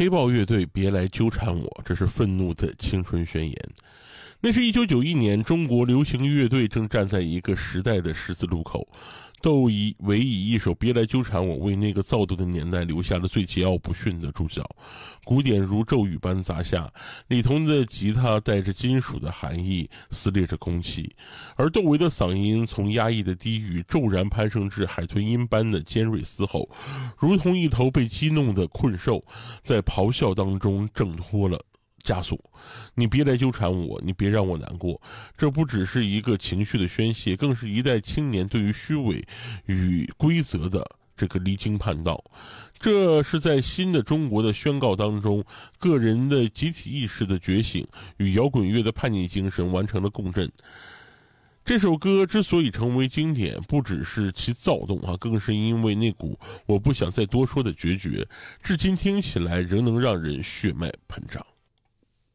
黑豹乐队别来纠缠我，这是愤怒的青春宣言。那是1991年，中国流行乐队正站在一个时代的十字路口，唯以一首《别来纠缠我》为那个躁动的年代留下了最桀骜不驯的注脚。鼓点如骤雨般砸下，李彤的吉他带着金属的寒意撕裂着空气，而窦唯的嗓音从压抑的低语骤然攀升至海豚音般的尖锐嘶吼，如同一头被激怒的困兽，在咆哮当中挣脱了枷锁。你别来纠缠我，你别让我难过。这不只是一个情绪的宣泄，更是一代青年对于虚伪与规则的这个离经叛道。这是在新的中国的宣告当中，个人的集体意识的觉醒与摇滚乐的叛逆精神完成了共振。这首歌之所以成为经典，不只是其躁动更是因为那股我不想再多说的决绝，至今听起来仍能让人血脉喷张。